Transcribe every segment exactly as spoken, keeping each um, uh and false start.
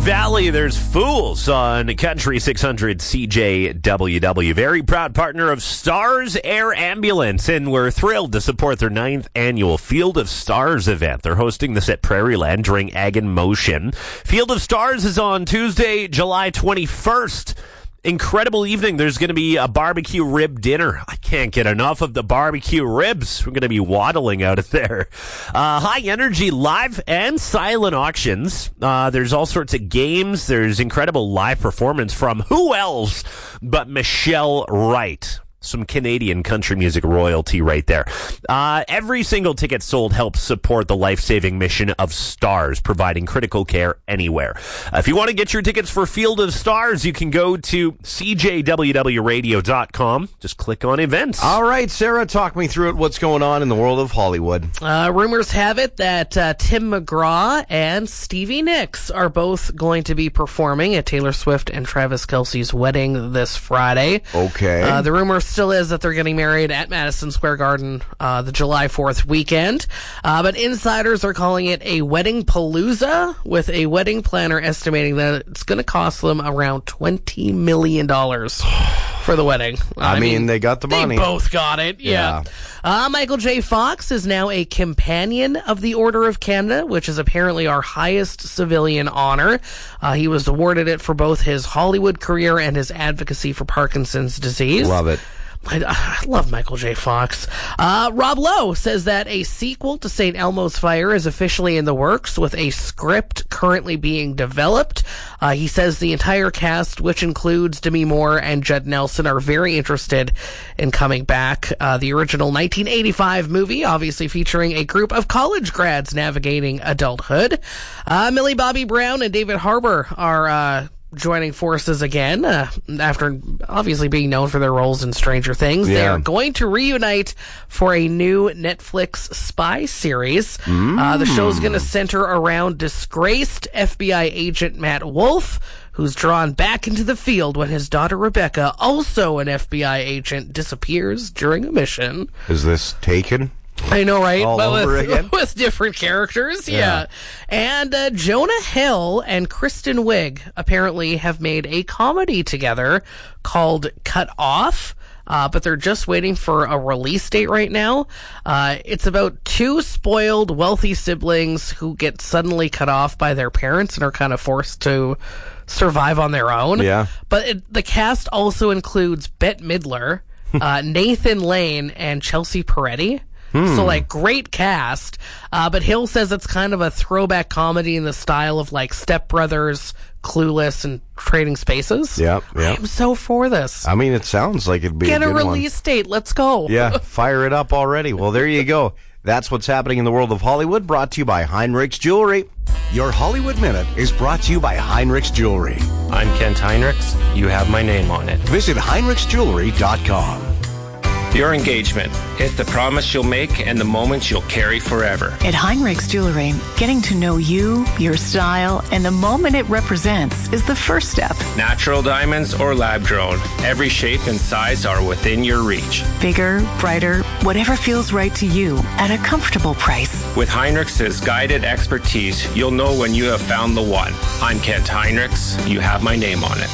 Valley, there's Fools on Country six hundred C J W W. Very proud partner of Stars Air Ambulance, and we're thrilled to support their ninth annual Field of Stars event. They're hosting this at Prairie Land during Ag in Motion. Field of Stars is on Tuesday, July twenty-first. Incredible evening. There's going to be a barbecue rib dinner. I can't get enough of the barbecue ribs. We're going to be waddling out of there. Uh, high energy live and silent auctions. Uh, there's all sorts of games. There's incredible live performance from who else but Michelle Wright. Some Canadian country music royalty right there. Uh, every single ticket sold helps support the life-saving mission of Stars, providing critical care anywhere. Uh, if you want to get your tickets for Field of Stars, you can go to c j w w radio dot com. Just click on events. All right, Sarah, talk me through it. What's going on in the world of Hollywood? Uh, rumors have it that uh, Tim McGraw and Stevie Nicks are both going to be performing at Taylor Swift and Travis Kelce's wedding this Friday. Okay. Uh, the rumor still is that they're getting married at Madison Square Garden uh, the July fourth weekend. Uh, but insiders are calling it a wedding palooza, with a wedding planner estimating that it's going to cost them around twenty million dollars for the wedding. I, I mean, mean, they got the money. They both got it, yeah. yeah. Uh, Michael J. Fox is now a Companion of the Order of Canada, which is apparently our highest civilian honor. Uh, he was awarded it for both his Hollywood career and his advocacy for Parkinson's disease. Love it. I, I love Michael J. Fox. Uh, Rob Lowe says that a sequel to Saint Elmo's Fire is officially in the works, with a script currently being developed. Uh, he says the entire cast, which includes Demi Moore and Judd Nelson, are very interested in coming back. Uh, the original nineteen eighty-five movie, obviously featuring a group of college grads navigating adulthood. Uh, Millie Bobby Brown and David Harbour are uh joining forces again, uh, after obviously being known for their roles in Stranger Things. Yeah. They're going to reunite for a new Netflix spy series. Mm. Uh, the show's going to center around disgraced F B I agent Matt Wolf, who's drawn back into the field when his daughter Rebecca, also an F B I agent, disappears during a mission. Is this Taken? I know, right? All but over with, again? with different characters, yeah. Yeah. And uh, Jonah Hill and Kristen Wiig apparently have made a comedy together called Cut Off, uh, but they're just waiting for a release date right now. Uh, it's about two spoiled, wealthy siblings who get suddenly cut off by their parents and are kind of forced to survive on their own. Yeah. But it, the cast also includes Bette Midler, uh, Nathan Lane, and Chelsea Peretti. So, like, great cast. Uh, but Hill says it's kind of a throwback comedy in the style of, like, Step Brothers, Clueless, and Trading Spaces. Yep, yep. I'm so for this. I mean, it sounds like it'd be Get a a, good release one. date. Let's go. Yeah, fire it up already. Well, there you go. That's what's happening in the world of Hollywood, brought to you by Heinrichs Jewelry. Your Hollywood Minute is brought to you by Heinrichs Jewelry. I'm Kent Heinrichs. You have my name on it. Visit heinrichs jewelry dot com. Your engagement. It's the promise you'll make and the moments you'll carry forever. At Heinrichs Jewelry, getting to know you, your style, and the moment it represents is the first step. Natural diamonds or lab-grown, every shape and size are within your reach. Bigger, brighter, whatever feels right to you at a comfortable price. With Heinrichs' guided expertise, you'll know when you have found the one. I'm Kent Heinrichs. You have my name on it.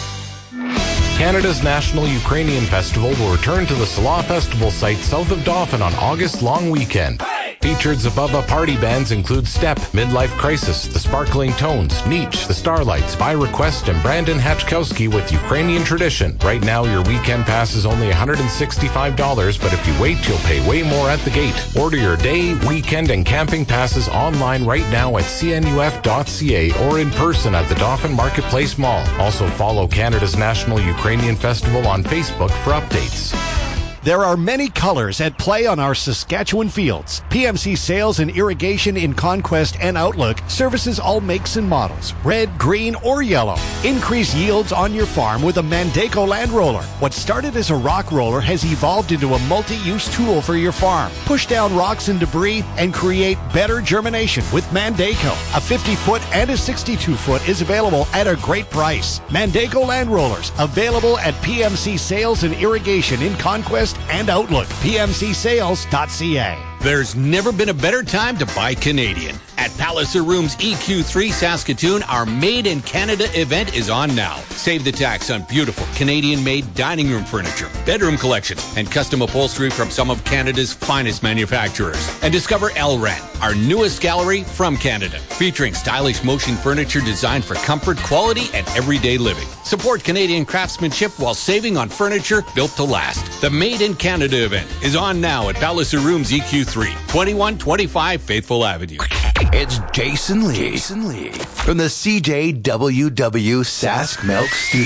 Canada's National Ukrainian Festival will return to the Salah Festival site south of Dauphin on August long weekend. Featured Zabava party bands include Step, Midlife Crisis, The Sparkling Tones, Nietzsche, The Starlights, By Request, and Brandon Hatchkowski with Ukrainian Tradition. Right now, your weekend pass is only one hundred sixty-five dollars, but if you wait, you'll pay way more at the gate. Order your day, weekend, and camping passes online right now at c n u f dot c a or in person at the Dauphin Marketplace Mall. Also follow Canada's National Ukrainian Festival on Facebook for updates. There are many colors at play on our Saskatchewan fields. P M C Sales and Irrigation in Conquest and Outlook services all makes and models, red, green, or yellow. Increase yields on your farm with a Mandaco land roller. What started as a rock roller has evolved into a multi-use tool for your farm. Push down rocks and debris and create better germination with Mandaco. A fifty-foot and a sixty-two foot is available at a great price. Mandaco land rollers available at P M C Sales and Irrigation in Conquest and Outlook. P M C sales dot c a. There's never been a better time to buy Canadian. At Palliser Rooms E Q three Saskatoon, our Made in Canada event is on now. Save the tax on beautiful Canadian-made dining room furniture, bedroom collections, and custom upholstery from some of Canada's finest manufacturers. And discover Elran, our newest gallery from Canada, featuring stylish motion furniture designed for comfort, quality, and everyday living. Support Canadian craftsmanship while saving on furniture built to last. The Made in Canada event is on now at Palliser Rooms E Q three, twenty-one twenty-five Faithful Avenue. It's Jason Lee. Jason Lee from the C J W W Sask Milk Studio.